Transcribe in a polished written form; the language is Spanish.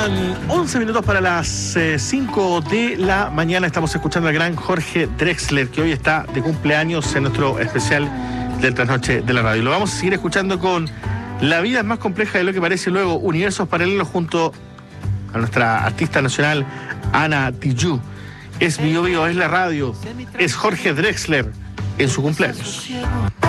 Faltan 11 minutos para las 5 de la mañana. Estamos escuchando al gran Jorge Drexler, que hoy está de cumpleaños en nuestro especial del Trasnoche de la Radio. Lo vamos a seguir escuchando con La vida es más compleja de lo que parece, luego Universos Paralelos junto a nuestra artista nacional Ana Tijoux. Es Bio Bio, es la radio, es Jorge Drexler en su cumpleaños.